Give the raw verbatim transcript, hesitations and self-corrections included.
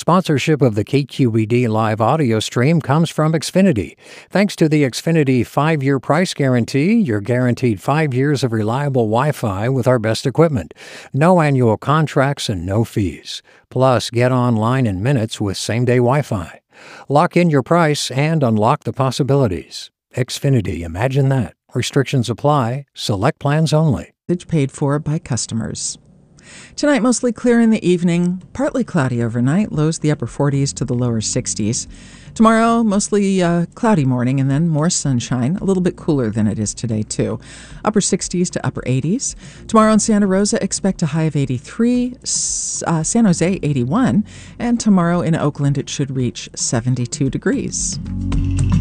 Sponsorship of the K Q E D live audio stream comes from Xfinity. Thanks to the Xfinity five-year price guarantee, you're guaranteed five years of reliable Wi-Fi with our best equipment. No annual contracts and no fees. Plus, get online in minutes with same-day Wi-Fi. Lock in your price and unlock the possibilities. Xfinity, imagine that. Restrictions apply. Select plans only. Paid for by customers. Tonight, mostly clear in the evening, partly cloudy overnight, lows the upper forties to the lower sixties. Tomorrow, mostly uh, cloudy morning and then more sunshine, a little bit cooler than it is today, too. Upper sixties to upper eighties. Tomorrow in Santa Rosa, expect a high of eighty-three, uh, San Jose eighty-one, and tomorrow in Oakland, it should reach seventy-two degrees.